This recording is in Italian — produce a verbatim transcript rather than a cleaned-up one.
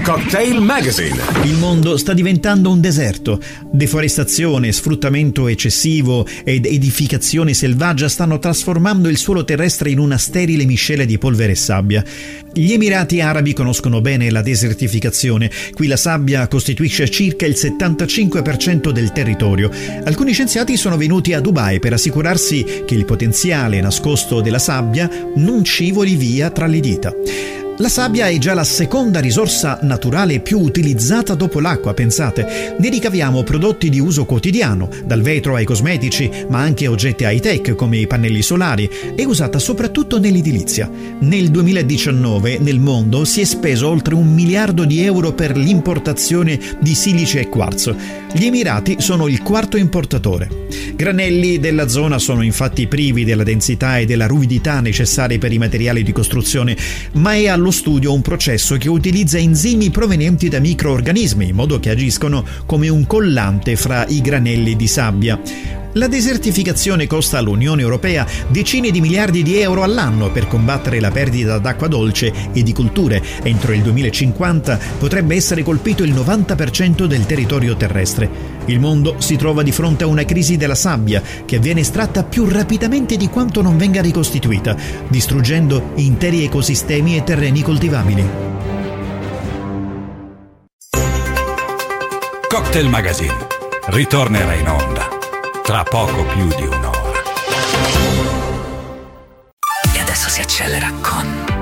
Cocktail Magazine. Il mondo sta diventando un deserto. Deforestazione, sfruttamento eccessivo ed edificazione selvaggia stanno trasformando il suolo terrestre in una sterile miscela di polvere e sabbia. Gli Emirati Arabi conoscono bene la desertificazione. Qui la sabbia costituisce circa il settantacinque per cento del territorio. Alcuni scienziati sono venuti a Dubai per assicurarsi che il potenziale nascosto della sabbia non scivoli via tra le dita. La sabbia è già la seconda risorsa naturale più utilizzata dopo l'acqua, pensate. Ne ricaviamo prodotti di uso quotidiano, dal vetro ai cosmetici, ma anche oggetti high-tech come i pannelli solari. È usata soprattutto nell'edilizia. Nel duemiladiciannove nel mondo si è speso oltre un miliardo di euro per l'importazione di silice e quarzo. Gli Emirati sono il quarto importatore. Granelli della zona sono infatti privi della densità e della ruvidità necessarie per i materiali di costruzione, ma è allo studio un processo che utilizza enzimi provenienti da microorganismi, in modo che agiscono come un collante fra i granelli di sabbia. La desertificazione costa all'Unione Europea decine di miliardi di euro all'anno per combattere la perdita d'acqua dolce e di culture. Entro il duemilacinquanta potrebbe essere colpito il novanta per cento del territorio terrestre. Il mondo si trova di fronte a una crisi della sabbia che viene estratta più rapidamente di quanto non venga ricostituita, distruggendo interi ecosistemi e terreni coltivabili. Cocktail Magazine ritornerà in onda tra poco più di un'ora. E adesso si accelera con